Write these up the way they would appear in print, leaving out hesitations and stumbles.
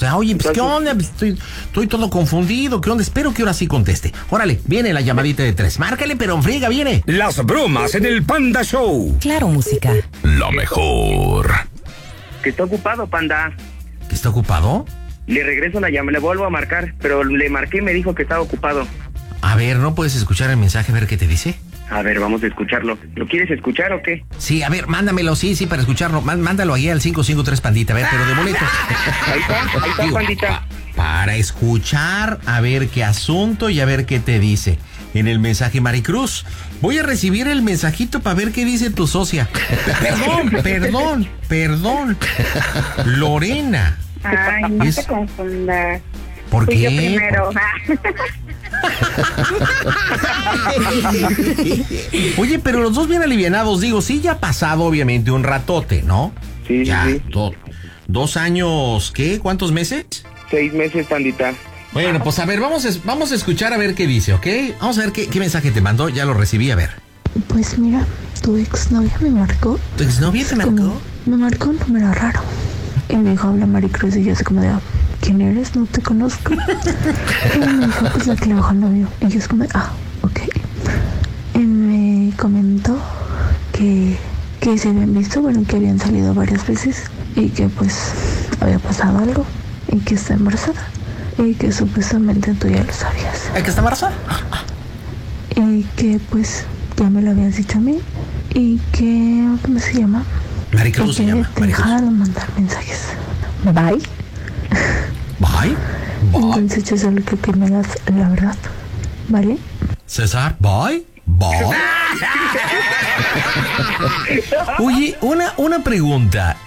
sea, oye, pues, Entonces, ¿qué onda? Pues, estoy todo confundido, ¿qué onda? Espero que ahora sí conteste. Órale, viene la llamadita de 3. Márcale, pero en friega, viene. Las bromas en el Panda Show. Claro, música. La mejor. que está ocupado, Panda. ¿Que está ocupado? Le regreso la llamada, le vuelvo a marcar, pero le marqué y me dijo que estaba ocupado. A ver, ¿no puedes escuchar el mensaje, a ver qué te dice? A ver, vamos a escucharlo. ¿Lo quieres escuchar o qué? Sí, a ver, mándamelo, sí, para escucharlo. Mándalo ahí al 553 Pandita, a ver, pero de boleto. Ahí está, Digo, Pandita. Para escuchar, a ver qué asunto y a ver qué te dice. En el mensaje, Maricruz, voy a recibir el mensajito para ver qué dice tu socia. Perdón. Lorena. Ay, no te confundas. ¿Por Fui yo qué? primero. Oye, pero los dos bien alivianados, digo, sí, ya ha pasado obviamente un ratote, ¿no? Sí, Ya, sí. 2 años, ¿qué? ¿Cuántos meses? 6 meses, Pandita. Bueno, pues a ver, vamos a escuchar a ver qué dice, ¿ok? Vamos a ver qué mensaje te mandó, ya lo recibí, a ver. Pues mira, tu exnovia me marcó. ¿Tu exnovia te marcó? Me marcó un número raro. Y me dijo, habla Maricruz, y yo así como de, ¿quién eres? No te conozco. Y me dijo, pues la que le bajó el novio. Y yo es como de, ok. Y me comentó que se habían visto, bueno, que habían salido varias veces y que pues había pasado algo y que está embarazada y que supuestamente tú ya lo sabías. ¿El que está embarazada? Y que pues ya me lo habías dicho a mí y que, ¿cómo se llama? Maricruz se llama. Te dejara de mandar mensajes. Bye. Bye. Entonces yo solo creo que me das la verdad, ¿vale? César, bye. Oye, una pregunta.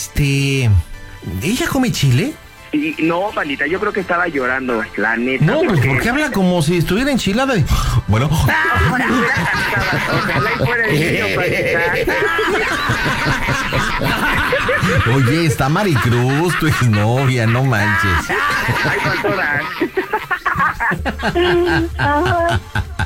¿Ella come chile? Y no, Pandita, yo creo que estaba llorando, la neta. No, pues porque habla como si estuviera enchilada. Bueno. Ojalá y fuera el niño, Pandita. Oye, está Maricruz, tu exnovia, no manches. Ay, con todas.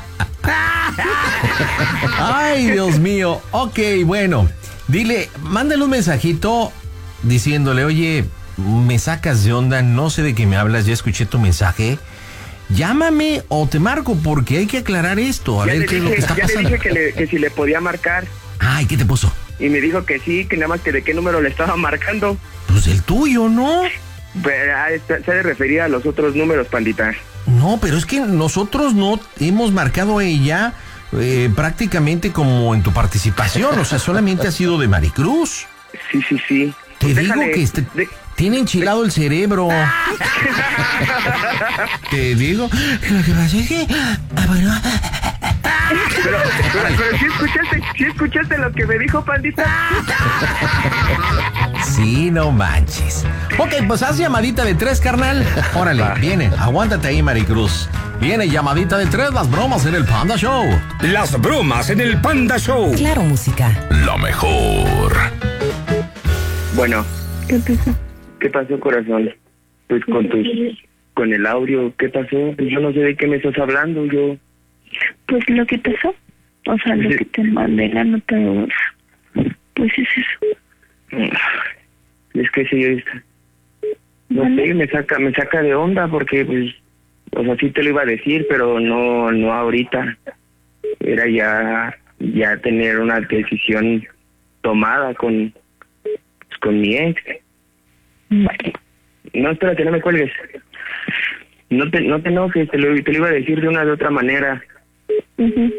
Ay, Dios mío. Ok, bueno. Dile, mándale un mensajito diciéndole, oye, me sacas de onda, no sé de qué me hablas, ya escuché tu mensaje. Llámame o te marco porque hay que aclarar esto, a ver qué es lo que está pasando. Ya le dije que si le podía marcar. Ay, ¿qué te puso? Y me dijo que sí, que nada más que de qué número le estaba marcando. Pues el tuyo, ¿no? Pero, se ha de referir a los otros números, Pandita. No, pero es que nosotros no hemos marcado a ella prácticamente como en tu participación, o sea, solamente ha sido de Maricruz. Sí. Te Pues digo que tiene enchilado el cerebro. Te digo, lo que pasa es que... bueno... Pero ¿sí escuchaste lo que me dijo, Pandita? Sí, no manches. Ok, pues haz llamadita de 3, carnal. Órale, viene, aguántate ahí, Maricruz. Viene llamadita de 3, las bromas en el Panda Show. Las bromas en el Panda Show. Claro, música. La mejor. Bueno. ¿Qué pasó? ¿Qué pasó, corazón? Pues con el audio, ¿qué pasó? Pues yo no sé de qué me estás hablando, yo... Pues lo que pasó, o sea, lo que te mandé la nota de voz, pues es eso. Es que sí, no sé, me saca de onda porque, pues, o sea, sí te lo iba a decir, pero no ahorita. Era ya tener una decisión tomada con mi ex. Vale. No, espérate, no me cuelgues. No te enojes, te lo iba a decir de una de otra manera. Uh-huh.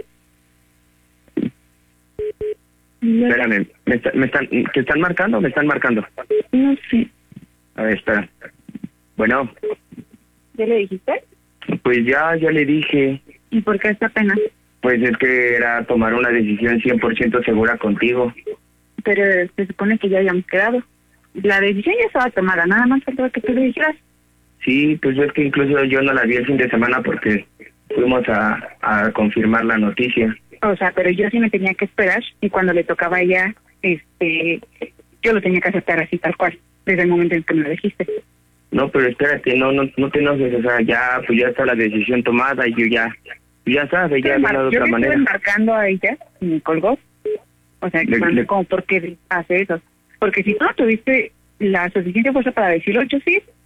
Espérame, ¿te están marcando o me están marcando? No sé. A ver, espera. Bueno. ¿Ya le dijiste? Pues ya le dije. ¿Y por qué esta pena? Pues es que era tomar una decisión 100% segura contigo. Pero se supone que ya habíamos quedado. La decisión ya estaba tomada, nada más faltaba que tú le dijeras. Sí, pues es que incluso yo no la vi el fin de semana porque fuimos a confirmar la noticia. O sea, pero yo sí me tenía que esperar y cuando le tocaba a ella, yo lo tenía que aceptar así tal cual, desde el momento en que me lo dijiste. No, pero espérate, no te enojes, o sea, pues ya está la decisión tomada y yo ya sabes, ya de una de otra manera. Yo le estuve marcando a ella y me colgó. O sea, como, ¿por qué hace eso? Porque si tú no tuviste la suficiente fuerza para decirlo, yo sí,